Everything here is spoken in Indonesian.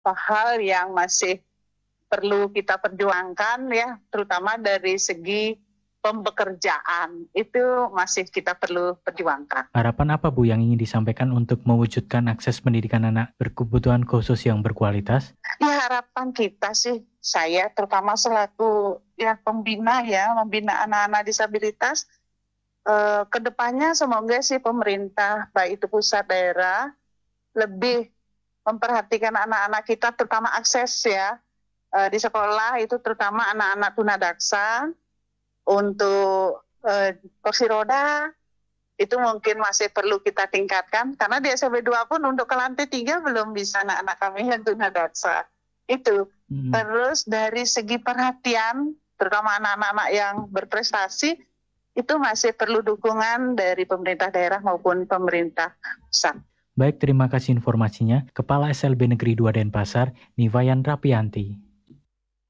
hal yang masih perlu kita perjuangkan ya, terutama dari segi pembekerjaan. Itu masih kita perlu perjuangkan. Harapan apa Bu yang ingin disampaikan untuk mewujudkan akses pendidikan anak berkebutuhan khusus yang berkualitas? Ya, harapan kita sih, saya terutama selaku ya membina anak-anak disabilitas, kedepannya semoga sih pemerintah, baik itu pusat daerah, lebih memperhatikan anak-anak kita, terutama akses ya, di sekolah itu terutama anak-anak tunadaksa, untuk kursi roda, itu mungkin masih perlu kita tingkatkan, karena di SMP 2 pun untuk ke lantai 3 belum bisa anak-anak kami yang tunadaksa. Itu. Terus dari segi perhatian, terutama anak-anak yang berprestasi, itu masih perlu dukungan dari pemerintah daerah maupun pemerintah pusat. Baik, terima kasih informasinya. Kepala SLB Negeri 2 Denpasar, Nivayan Rapianti.